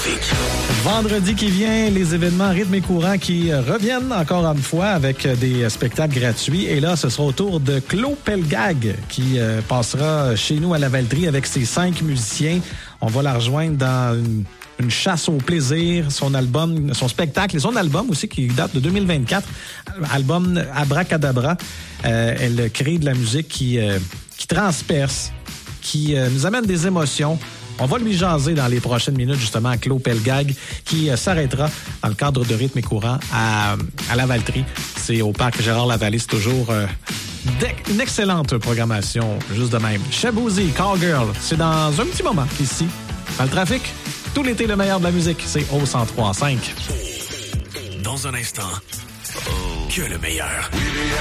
trafic. Vendredi qui vient, les événements rythme et courant qui reviennent encore une fois avec des spectacles gratuits. Et là, ce sera au tour de Claude Pelgag qui passera chez nous à la Valtrie avec ses 5 musiciens. On va la rejoindre dans une chasse au plaisir, son spectacle et son album aussi qui date de 2024, album Abracadabra. Elle crée de la musique qui transperce, qui nous amène des émotions. On va lui jaser dans les prochaines minutes, justement, à Claude Pelgag, qui s'arrêtera dans le cadre de rythme et courant à la Valtrie. C'est au parc Gérard-Lavallée. C'est toujours une excellente programmation, juste de même. Shaboozey, Callgirl, c'est dans un petit moment, ici, dans le trafic. Tout l'été, le meilleur de la musique, c'est au 103.5. Dans un instant, que le meilleur.